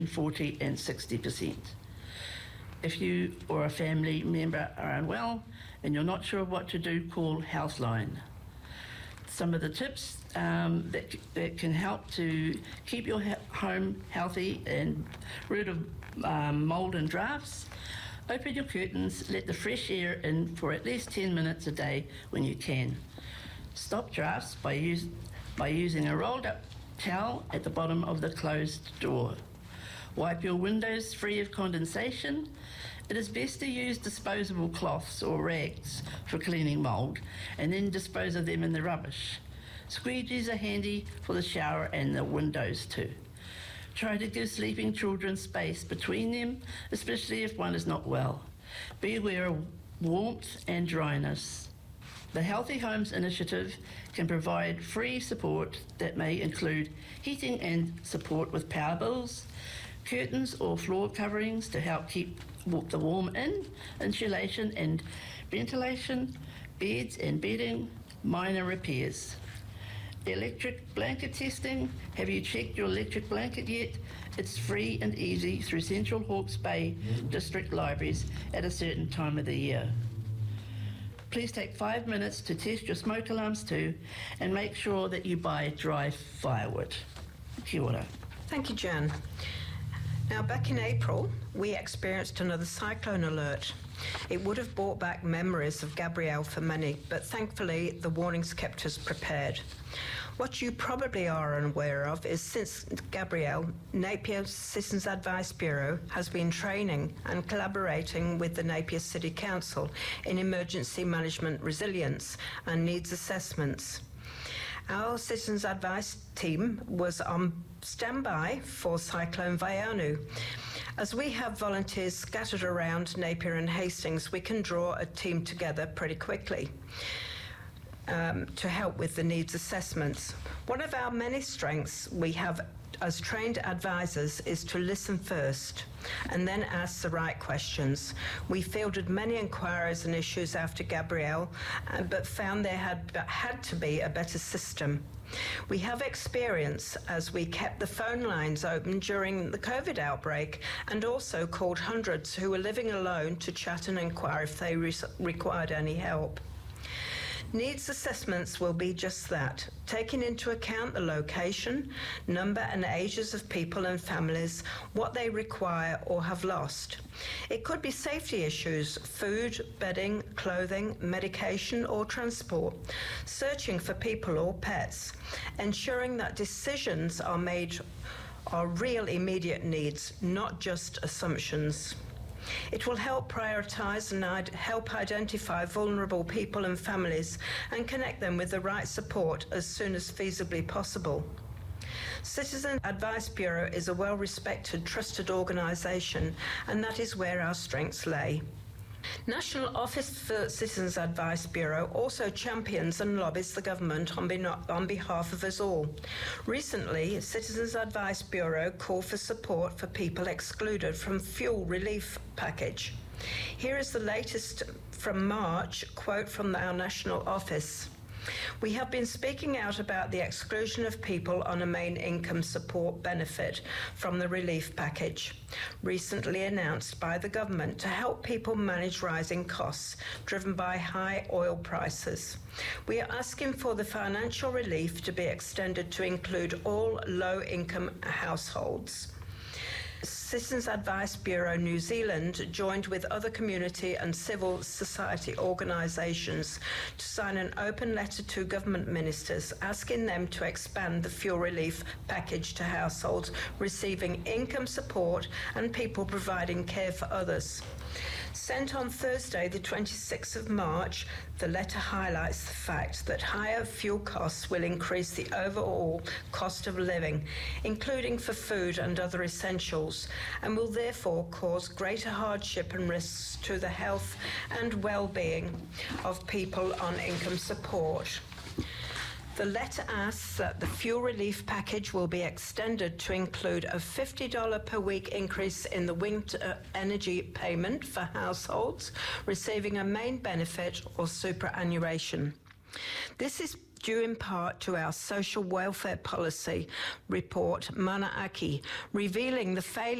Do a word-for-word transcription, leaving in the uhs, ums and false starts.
forty and sixty percent. If you or a family member are unwell and you're not sure what to do, call Houseline. Some of the tips um, that, that can help to keep your he- home healthy and rid of um, mould and drafts. Open your curtains, let the fresh air in for at least ten minutes a day when you can. Stop drafts by, use, by using a rolled up towel at the bottom of the closed door. Wipe your windows free of condensation. It is best to use disposable cloths or rags for cleaning mould and then dispose of them in the rubbish. Squeegees are handy for the shower and the windows too. Try to give sleeping children space between them, especially if one is not well. Be aware of warmth and dryness. The Healthy Homes Initiative can provide free support that may include heating and support with power bills, curtains or floor coverings to help keep the warm in, insulation and ventilation, beds and bedding, minor repairs. Electric blanket testing. Have you checked your electric blanket yet? It's free and easy through Central Hawke's Bay District Libraries at a certain time of the year. Please take five minutes to test your smoke alarms too and make sure that you buy dry firewood. Kia ora. Thank you, Jan. Now, back in April, we experienced another cyclone alert. It would have brought back memories of Gabrielle for many, but thankfully the warnings kept us prepared. What you probably are unaware of is since Gabrielle, Napier Citizens Advice Bureau has been training and collaborating with the Napier City Council in emergency management resilience and needs assessments. Our Citizens Advice team was on standby for Cyclone Vaianu. As we have volunteers scattered around Napier and Hastings, we can draw a team together pretty quickly um, to help with the needs assessments. One of our many strengths we have as trained advisors is to listen first and then ask the right questions. We fielded many inquiries and issues after Gabrielle, uh, but found there had, had to be a better system. We have experience as we kept the phone lines open during the COVID outbreak and also called hundreds who were living alone to chat and inquire if they re- required any help. Needs assessments will be just that, taking into account the location, number and ages of people and families, what they require or have lost. It could be safety issues, food, bedding, clothing, medication or transport, searching for people or pets, ensuring that decisions are made are real immediate needs, not just assumptions. It will help prioritise and help identify vulnerable people and families and connect them with the right support as soon as feasibly possible. Citizen Advice Bureau is a well-respected, trusted organisation, and that is where our strengths lay. National Office for Citizens Advice Bureau also champions and lobbies the government on, be- on behalf of us all. Recently, Citizens Advice Bureau called for support for people excluded from fuel relief package. Here is the latest from March, quote from our National Office. We have been speaking out about the exclusion of people on a main income support benefit from the relief package, recently announced by the government to help people manage rising costs driven by high oil prices. We are asking for the financial relief to be extended to include all low-income households. Citizens Advice Bureau New Zealand joined with other community and civil society organisations to sign an open letter to government ministers asking them to expand the fuel relief package to households receiving income support and people providing care for others. Sent on Thursday, the twenty-sixth of March, the letter highlights the fact that higher fuel costs will increase the overall cost of living, including for food and other essentials, and will therefore cause greater hardship and risks to the health and well-being of people on income support. The letter asks that the fuel relief package will be extended to include a fifty dollars per week increase in the winter energy payment for households receiving a main benefit or superannuation. This is due in part to our social welfare policy report, Mana Aki, revealing the failure